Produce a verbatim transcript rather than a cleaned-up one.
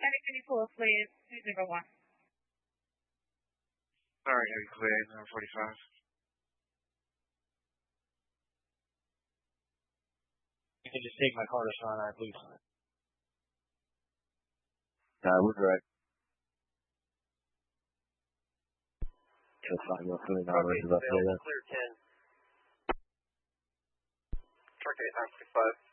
Medic twenty-four, please, two zero one. All right, heavy clear, number forty-five. You can just take my car to Sinai, please. Uh, we're right. That's fine, we'll clear now. Clear ten. Truck eight nine six five.